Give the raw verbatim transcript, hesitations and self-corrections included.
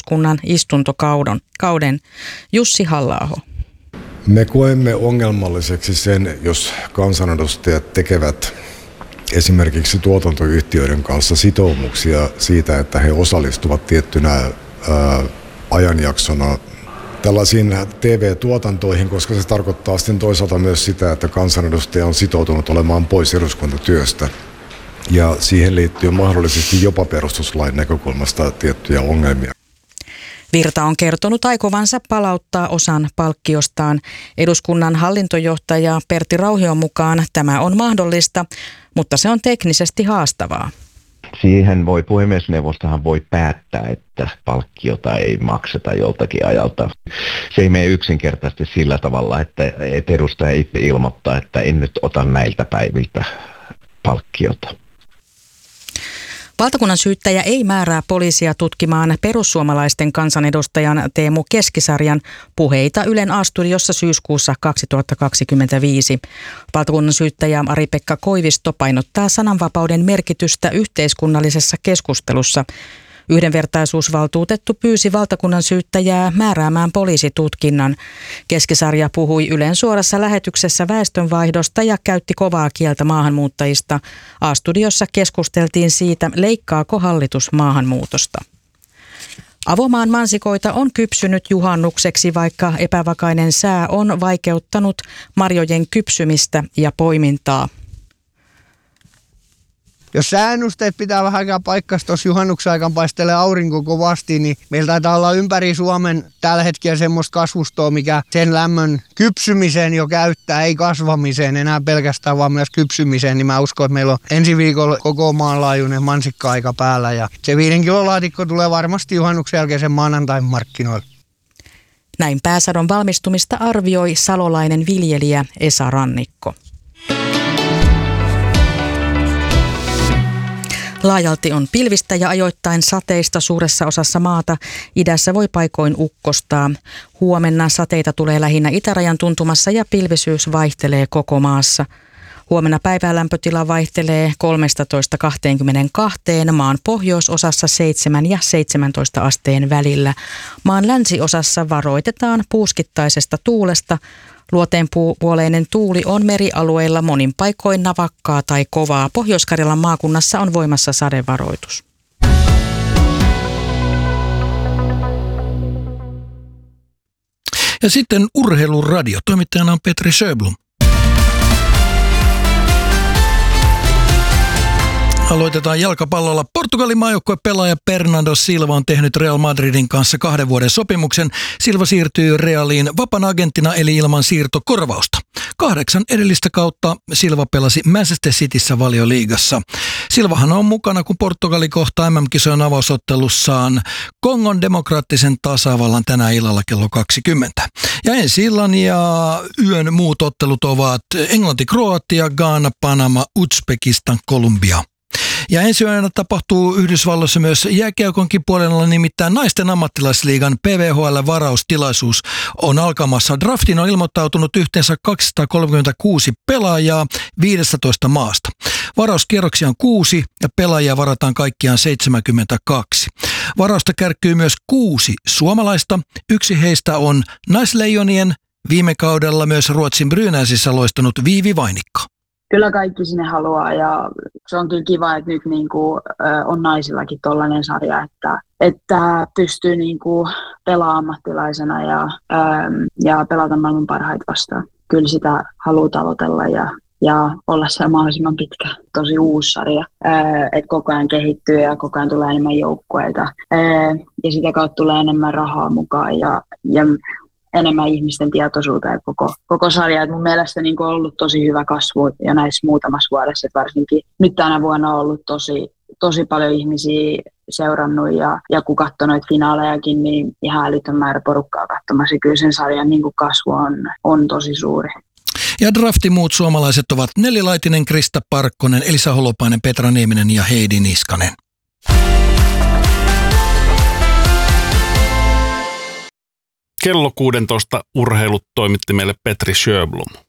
eduskunnan istuntokauden. Kauden. Jussi Halla-aho. Me koemme ongelmalliseksi sen, jos kansanedustajat tekevät esimerkiksi tuotantoyhtiöiden kanssa sitoumuksia siitä, että he osallistuvat tiettynä ää, ajanjaksona tällaisiin T V-tuotantoihin, koska se tarkoittaa sitten toisaalta myös sitä, että kansanedustaja on sitoutunut olemaan pois eduskuntatyöstä. Ja siihen liittyy mahdollisesti jopa perustuslain näkökulmasta tiettyjä ongelmia. Virta on kertonut aikovansa palauttaa osan palkkiostaan. Eduskunnan hallintojohtaja Pertti Rauhion mukaan tämä on mahdollista, mutta se on teknisesti haastavaa. Siihen voi puhemiesneuvostohan voi päättää, että palkkiota ei makseta joltakin ajalta. Se ei mene yksinkertaisesti sillä tavalla, että edustaja itse ilmoittaa, että en nyt ota näiltä päiviltä palkkiota. Valtakunnan syyttäjä ei määrää poliisia tutkimaan perussuomalaisten kansanedustajan Teemu Keskisarjan puheita Ylen A-studiossa syyskuussa kaksituhattakaksikymmentäviisi. Valtakunnan syyttäjä Ari-Pekka Koivisto painottaa sananvapauden merkitystä yhteiskunnallisessa keskustelussa. Yhdenvertaisuusvaltuutettu pyysi valtakunnan syyttäjää määräämään poliisitutkinnan. Keskisarja puhui Ylen suorassa lähetyksessä väestönvaihdosta ja käytti kovaa kieltä maahanmuuttajista. A-studiossa keskusteltiin siitä, leikkaako hallitus maahanmuutosta. Avomaan mansikoita on kypsynyt juhannukseksi, vaikka epävakainen sää on vaikeuttanut marjojen kypsymistä ja poimintaa. Jos sääennusteet pitää vähän aikaa paikkansa, tuossa juhannuksen aikaan paistelee aurinko kovasti, niin meillä taitaa olla ympäri Suomen tällä hetkellä semmoista kasvustoa, mikä sen lämmön kypsymiseen jo käyttää, ei kasvamiseen enää pelkästään, vaan myös kypsymiseen. Niin mä uskon, että meillä on ensi viikolla koko maanlaajuinen mansikka-aika päällä ja se viiden kilon laatikko tulee varmasti juhannuksen jälkeen sen maanantain markkinoille. Näin pääsadon valmistumista arvioi salolainen viljelijä Esa Rannikko. Laajalti on pilvistä ja ajoittain sateista suuressa osassa maata. Idässä voi paikoin ukkostaa. Huomenna sateita tulee lähinnä itärajan tuntumassa ja pilvisyys vaihtelee koko maassa. Huomenna päivän lämpötila vaihtelee kolmetoista kaksikymmentäkaksi, maan pohjoisosassa seitsemän ja seitsemäntoista asteen välillä. Maan länsiosassa varoitetaan puuskittaisesta tuulesta. Luoteenpuoleinen tuuli on merialueilla monin paikoin navakkaa tai kovaa. Pohjois-Karjalan maakunnassa on voimassa sadevaroitus. Ja sitten Urheiluradio. Toimittajana on Petri Sjöblom. Aloitetaan jalkapallolla. Portugalin maajoukkuepelaaja Bernardo Silva on tehnyt Real Madridin kanssa kahden vuoden sopimuksen. Silva siirtyy Realiin vapaana agenttina eli ilman siirtokorvausta. Kahdeksan edellistä kautta Silva pelasi Manchester Cityssä Valioliigassa. Silvahan on mukana, kun Portugali kohtaa M M-kisojen avausottelussaan Kongon demokraattisen tasavallan tänä illalla kello kaksikymmentä. Ja ensi illan ja yön muut ottelut ovat Englanti, Kroatia, Ghana, Panama, Uzbekistan, Kolumbia. Ja ensi yönä tapahtuu Yhdysvalloissa myös jääkiekonkin puolella, nimittäin naisten ammattilaisliigan P V H L-varaustilaisuus on alkamassa. Draftiin on ilmoittautunut yhteensä kaksisataakolmekymmentäkuusi pelaajaa viidestätoista maasta. Varauskierroksia on kuusi ja pelaajia varataan kaikkiaan seitsemänkymmentäkaksi. Varausta kärkkyy myös kuusi suomalaista. Yksi heistä on naisleijonien viime kaudella myös Ruotsin Brynäsissä loistanut Viivi Vainikka. Kyllä kaikki sinne haluaa ja se on kyllä kiva, että nyt niin kuin, on naisillakin tollainen sarja, että, että pystyy niin kuin pelaamaan ammattilaisena ja, ja pelata maailman parhaita vastaan. Kyllä sitä haluaa tavoitella ja, ja olla se mahdollisimman pitkä, tosi uusi sarja, että koko ajan kehittyy ja koko ajan tulee enemmän joukkueita ja sitä kautta tulee enemmän rahaa mukaan ja, ja enemmän ihmisten tietoisuuteen koko, koko sarja. Et mun mielestä niin on ollut tosi hyvä kasvu ja näissä muutamassa vuodessa, että varsinkin nyt tänä vuonna on ollut tosi, tosi paljon ihmisiä seurannut ja, ja kun katsoi noita finaalejakin, niin ihan älytön määrä porukkaa katsomassa. Kyllä sen sarjan niin kasvu on, on tosi suuri. Ja draftin muut suomalaiset ovat Nelli Laitinen, Krista Parkkonen, Elisa Holopainen, Petra Nieminen ja Heidi Niskanen. Kello kuusitoista urheilut toimitti meille Petri Sjöblom.